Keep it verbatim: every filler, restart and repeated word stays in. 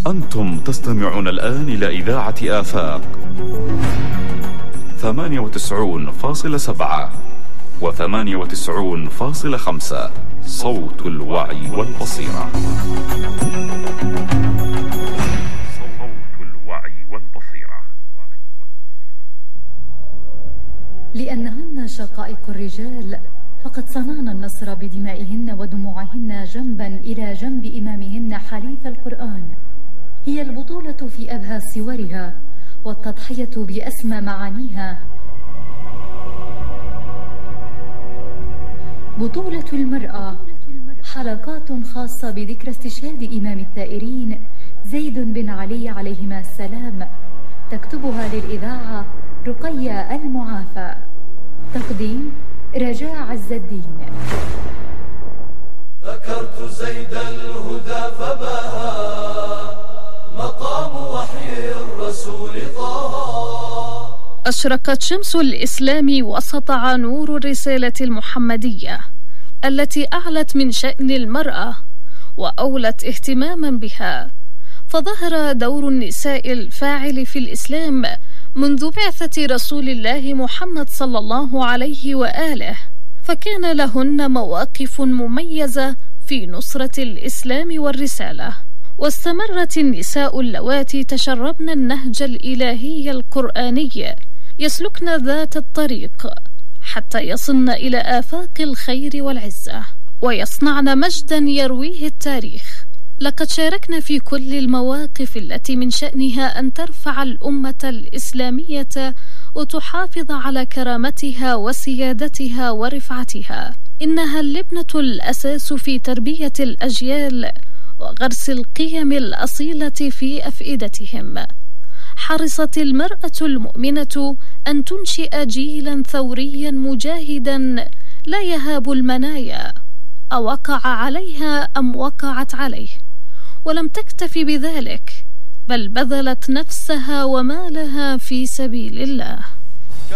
أنتم تستمعون الآن إلى إذاعة آفاق ثمانية وتسعون فاصلة سبعة وثمانية وتسعون فاصلة خمسة، صوت الوعي والبصيرة. صوت الوعي والبصيرة. لأنهن شقائق الرجال، فقد صنعن النصر بدمائهن ودموعهن جنبا إلى جنب إمامهن حليف القرآن. هي البطولة في أبهى صورها والتضحية بأسمى معانيها. بطولة المرأة، حلقات خاصة بذكرى استشهاد إمام الثائرين زيد بن علي عليهما السلام، تكتبها للإذاعة رقية المعافى، تقديم رجاء عز الدين. ذكرت زيد الهدى فبها مقام وحي الرسول طه. أشرقت شمس الإسلام وسطع نور الرسالة المحمدية التي أعلت من شأن المرأة وأولت اهتماما بها، فظهر دور النساء الفاعل في الإسلام منذ بعثة رسول الله محمد صلى الله عليه وآله، فكان لهن مواقف مميزة في نصرة الإسلام والرسالة. واستمرت النساء اللواتي تشربن النهج الإلهي القرآني يسلكن ذات الطريق حتى يصلن إلى آفاق الخير والعزة ويصنعن مجدا يرويه التاريخ. لقد شاركن في كل المواقف التي من شأنها أن ترفع الأمة الإسلامية وتحافظ على كرامتها وسيادتها ورفعتها. إنها اللبنة الأساس في تربية الأجيال وغرس القيم الأصيلة في أفئدتهم. حرصت المرأة المؤمنة أن تنشئ جيلا ثوريا مجاهدا لا يهاب المنايا، أوقع عليها أم وقعت عليه، ولم تكتف بذلك بل بذلت نفسها ومالها في سبيل الله.